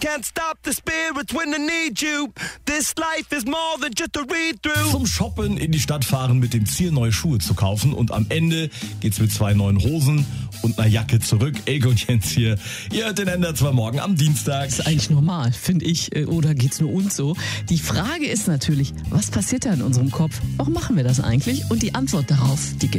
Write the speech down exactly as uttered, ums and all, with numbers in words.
Can't stop the spirits when they need you. This life is more than just a read-through. Zum Shoppen in die Stadt fahren mit dem Ziel, neue Schuhe zu kaufen. Und am Ende geht's mit zwei neuen Hosen und einer Jacke zurück. Elke und Jens hier. Ihr hört den Ender zwar morgen am Dienstag. Das ist eigentlich normal, finde ich. Oder geht's nur uns so? Die Frage ist natürlich, was passiert da in unserem Kopf? Warum machen wir das eigentlich? Und die Antwort darauf, die gibt